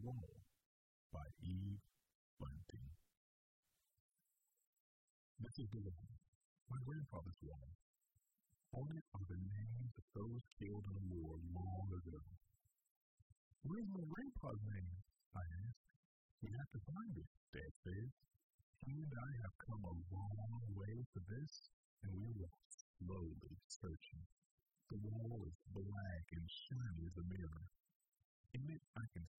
Wall by Eve Bunting. This is the wall, my grandfather's wall. On it are the names of those killed in the war long ago. Where's my grandpa's name? I asked. We have to find it, Dad said. He and I have come a long way for this, and we walk slowly searching. The wall is black and shiny as a mirror. In it I can